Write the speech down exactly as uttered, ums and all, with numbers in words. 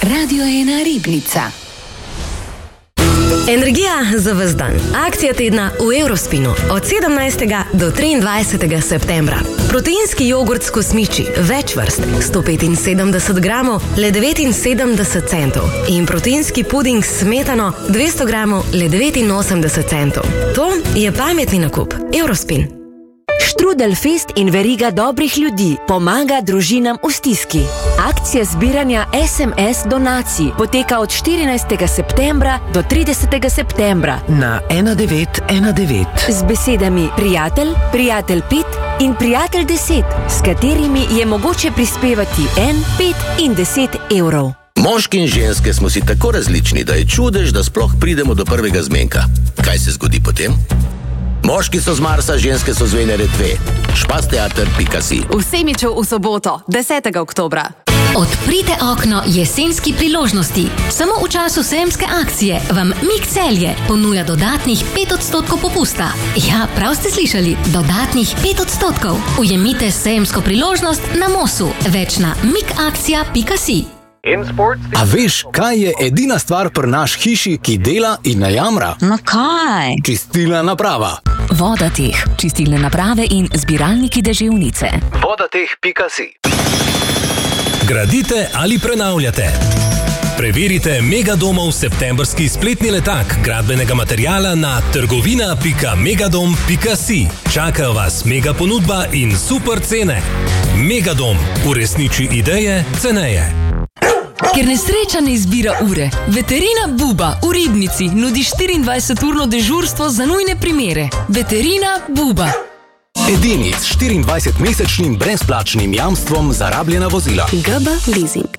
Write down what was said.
Radio ena Ribnica. Energija za ves dan. Akcija tedna v Eurospinu od sedemnajstega do triindvajsetega septembra. Proteinski jogurt s kosmiči, več vrst, sto petinsedemdeset gramov, le devetinsedemdeset centov. In proteinski puding s smetano, dvesto gramov, le devetinosemdeset centov. To je pametni nakup. Eurospin. Štrudelfest in veriga dobrih ljudi pomaga družinam v stiski. Akcija zbiranja es em es donacij poteka od štirinajstega septembra do tridesetega septembra na ena devet ena devet z besedami prijatelj, prijatelj pet in prijatelj deset, s katerimi je mogoče prispevati en, pet in deset evrov. Moški in ženske smo si tako različni, da je čudež, da sploh pridemo do prvega zmenka. Kaj se zgodi potem? Moški so z Marsa, ženske so z Venere dve. špasteater pika si. V Semiču v soboto, desetega oktobra. Odprite okno jesenski priložnosti. Samo v času sejemske akcije vam Mik Celje ponuja dodatnih pet odstotkov popusta. Ja, prav ste slišali, dodatnih pet odstotkov. Ujemite sejemsko priložnost na Mosu. Več na mikakcija pika si. A veš, kaj je edina stvar pri naš hiši, ki dela in ne jamra? No kaj? Čistilna naprava. Vodateh, čistilne naprave in zbiralniki deževnice. vodateh pika si. Gradite ali prenavljate? Preverite Megadomov septembrski spletni letak gradbenega materijala na trgovina pika megadom pika si. Čakajo vas mega ponudba in super cene. Megadom, uresniči ideje ceneje. Ker nesreča ne izbira ure, Veterina Buba v Ribnici nudi štiriindvajseturno dežurstvo za nujne primere. Veterina Buba. Edini s štiriindvajsetmesečnim brezplačnim jamstvom za rabljena vozila. G B Leasing.